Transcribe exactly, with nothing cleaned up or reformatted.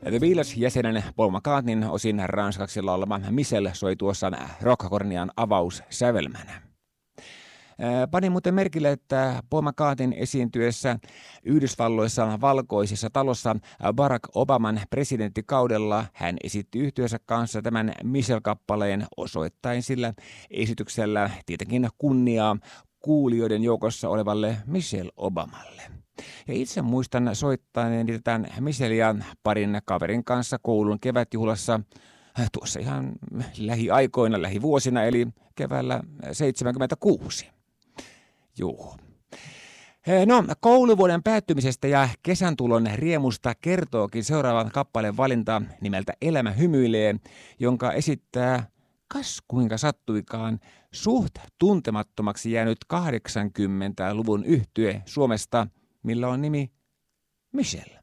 The Beatles-jäsenen Paul McCartneyn osin ranskaksi laulama Michelle soi tuossa Rockkornian avaussävelmänä. Panin muuten merkille, että Paul McCartneyn esiintyessä Yhdysvalloissa valkoisessa talossa Barack Obaman presidenttikaudella hän esitti yhtyeensä kanssa tämän Michelle-kappaleen osoittain sillä esityksellä tietenkin kunniaa kuulijoiden joukossa olevalle Michelle Obamalle. Ja itse muistan soittaneeni tätä Michellea parin kaverin kanssa koulun kevätjuhlassa tuossa ihan lähiaikoina, lähivuosina, eli keväällä seitsemänkymmentäkuusi. Joo. No, kouluvuoden päättymisestä ja kesän tulon riemusta kertookin seuraavan kappaleen valinta nimeltä Elämä hymyilee, jonka esittää kas kuinka sattuikaan suht tuntemattomaksi jäänyt kahdeksankymmentäluvun yhtye Suomesta, millä on nimi Michelle.